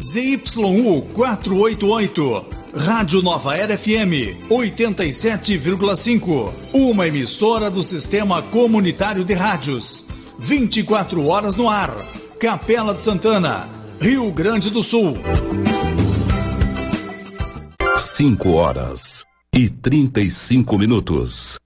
ZYU 488, Rádio Nova Era FM 87,5, uma emissora do Sistema Comunitário de Rádios, 24 horas no ar, Capela de Santana, Rio Grande do Sul. 5 horas e 35 minutos.